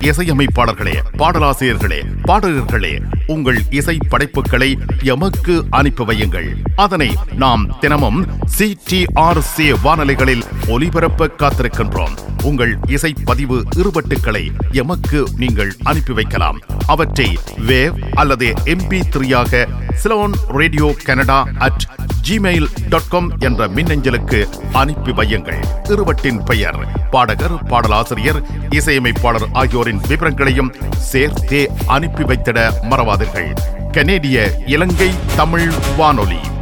இசையமைப்பாளர்களே, பாடலாசிரியர்களே, பாடகர்களே, உங்கள் இசை படைப்புகளை எமக்கு அனுப்பி வையுங்கள். அதனை நாம் தினமும் CTRC வானொலிகளில் ஒலிபரப்ப காத்திருக்கின்றோம். உங்கள் இசை பதிவு இருபட்டுக்களை எமக்கு நீங்கள் அனுப்பி வைக்கலாம். அவற்றை வேவ் அல்லது MP3 Ceylon radio Canada @gmail.com என்ற மின்னஞ்சலுக்கு அனுப்பி வையுங்கள். இருவட்டின் பெயர், பாடகர், பாடலாசிரியர், இசையமைப்பாளர் ஆகியோரின் விவரங்களையும் சேர்த்தே அனுப்பி வைத்திட மறவாதீர்கள். கனேடிய இலங்கை தமிழ் வானொலி.